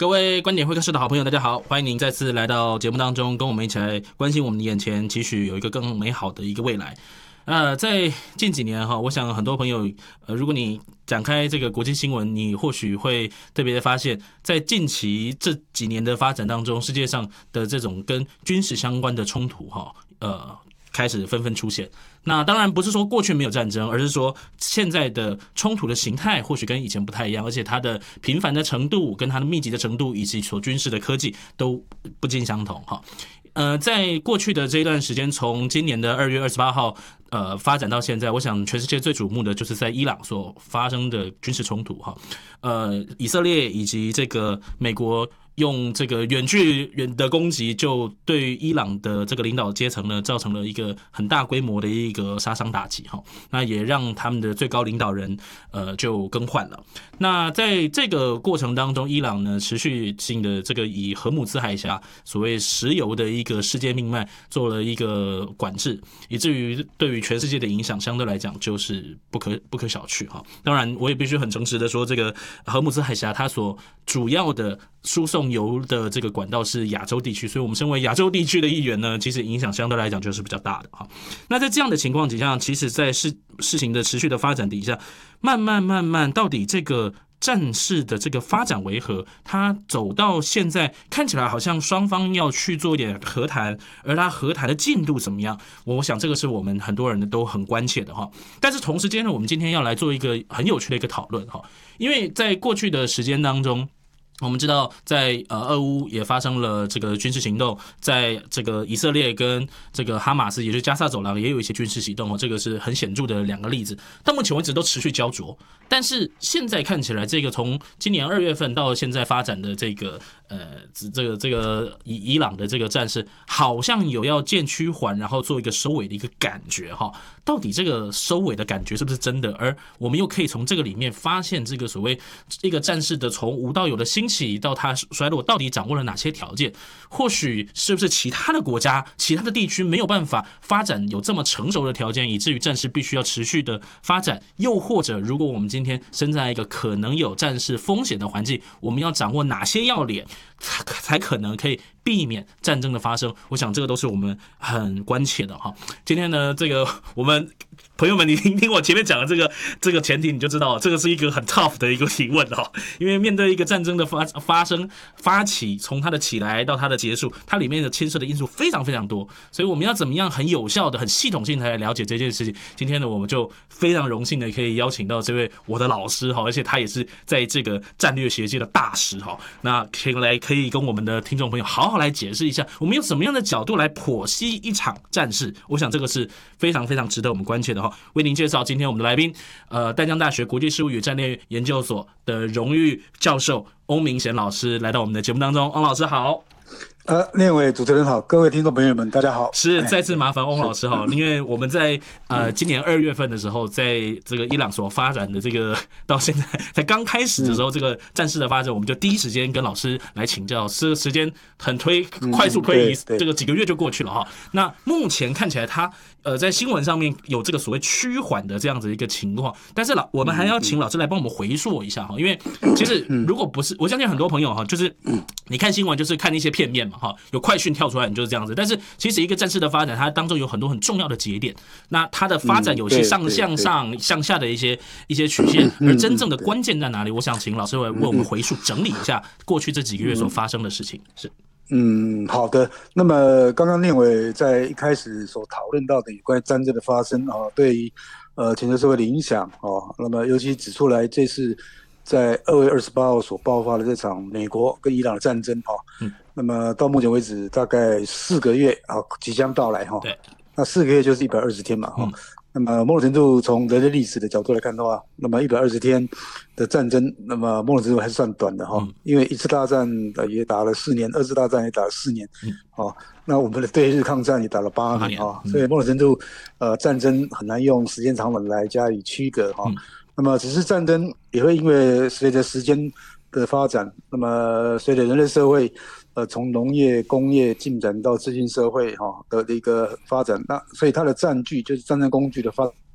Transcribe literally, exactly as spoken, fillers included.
各位观点会客室的好朋友，大家好，欢迎您再次来到节目当中，跟我们一起来关心我们的眼前，期许有一个更美好的一个未来。呃，在近几年哈，我想很多朋友，呃，如果你展开这个国际新闻，你或许会特别的发现，在近期这几年的发展当中，世界上的这种跟军事相关的冲突哈，呃。开始纷纷出现。那当然不是说过去没有战争，而是说现在的冲突的形态或许跟以前不太一样，而且它的频繁的程度、跟它的密集的程度以及所军事的科技都不尽相同哈。呃，在过去的这一段时间，从今年的二月二十八号，呃，发展到现在，我想全世界最瞩目的就是在伊朗所发生的军事冲突哈。呃，以色列以及这个美国用这个远距远的攻击，就对伊朗的这个领导阶层呢，造成了一个很大规模的一个杀伤打击哈。那也让他们的最高领导人呃就更换了。那在这个过程当中，伊朗呢持续性的这个以荷姆兹海峡所谓石油的一个世界命脉做了一个管制，以至于对于全世界的影响相对来讲就是不可不可小觑哈。当然，我也必须很诚实的说，这个荷姆兹海峡它所主要的输送油的这个管道是亚洲地区，所以我们身为亚洲地区的一员呢，其实影响相对来讲就是比较大的哈。那在这样的情况底下，其实在事事情的持续的发展底下，慢慢慢慢，到底这个战事的这个发展为何？它走到现在看起来好像双方要去做一点和谈，而它和谈的进度怎么样？我想这个是我们很多人都很关切的哈。但是同时间呢，我们今天要来做一个很有趣的一个讨论哈，因为在过去的时间当中，我们知道在呃俄乌也发生了这个军事行动，在这个以色列跟这个哈马斯，也就是加萨走廊也有一些军事行动，这个是很显著的两个例子。到目前为止都持续焦灼，但是现在看起来，这个从今年二月份到现在发展的这个呃这个这个伊伊朗的这个战事，好像有要渐趋缓，然后做一个收尾的一个感觉哈。到底这个收尾的感觉是不是真的？而我们又可以从这个里面发现，这个所谓一个战事的从无到有的兴起到它衰落，到底掌握了哪些条件？或许是不是其他的国家、其他的地区没有办法发展有这么成熟的条件，以至于战事必须要持续的发展？又或者，如果我们今天身在一个可能有战事风险的环境，我们要掌握哪些要点，才可能可以避免战争的发生？我想这个都是我们很关切的哈。今天呢，这个我们朋友们，你听听我前面讲的这个这个前提，你就知道这个是一个很 tough 的一个提问哈。因为面对一个战争的发发生发起，从它的起来到它的结束，它里面的牵涉的因素非常非常多，所以我们要怎么样很有效的、很系统性的来了解这件事情？今天呢，我们就非常荣幸的可以邀请到这位我的老师哈，而且他也是在这个战略学界的大师哈。那可以来可以跟我们的听众朋友好好来解释一下，我们用什么样的角度来剖析一场战事？我想这个是非常非常值得我们关切的哈。为您介绍今天我们的来宾，呃，淡江大学国际事务与战略研究所的荣誉教授翁明贤老师来到我们的节目当中。翁老师好。 呃，那位主持人好，各位听众朋友们，大家好。 是再次麻烦翁老师哈，因为我们在呃今年二月份的时候，在这个伊朗所发展的这个到现在才刚开始的时候，这个战事的发展，我们就第一时间跟老师来请教，是时间很推快速推移，这个几个月就过去了哈。那目前看起来，他呃在新闻上面有这个所谓趋缓的这样子一个情况，但是老我们还要请老师来帮我们回溯一下哈，因为其实如果不是，我相信很多朋友哈，就是你看新闻就是看一些片面嘛。有快讯跳出来，你就是这样子。但是其实一个战事的发展，它当中有很多很重要的节点，那它的发展有些上向上、向下的一些一些曲线，而真正的关键在哪里？我想请老师为我们回溯整理一下过去这几个月所发生的事情。是， 嗯，好的。那么刚刚念伟在一开始所讨论到的有关战争的发生啊，对于呃全球社会的影响啊，那么尤其指出来这次在二月二十八号所爆发的这场美国跟伊朗的战争啊。嗯，那么到目前为止，大概四个月啊，即将到来哈。对，那四个月就是一百二十天嘛哈。嗯、那么某种程度从人类历史的角度来看的话，那么一百二十天的战争，那么某种程度还是算短的哈。嗯、因为一次大战也打了四年，二次大战也打了四年，嗯，哦，那我们的对日抗战也打了八年啊，嗯、所以某种程度，呃，战争很难用时间长短来加以区隔哈。嗯、那么只是战争也会因为随着时间的发展，那么随着人类社会。呃，从农业、工业进展到资讯社会哈的一个发展，那所以它的占据就是战争工具的发